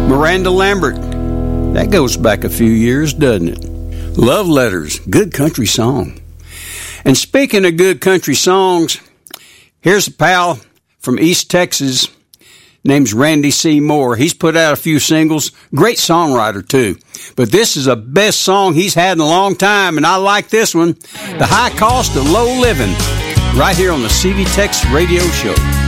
Miranda Lambert. That goes back a few years, doesn't it? Love Letters, good country song. And speaking of good country songs, here's a pal from East Texas. Name's Randy C. Moore. He's put out a few singles. Great songwriter, too. But this is the best song he's had in a long time, and I like this one. The High Cost of Low Living, right here on the CV Tex Radio Show.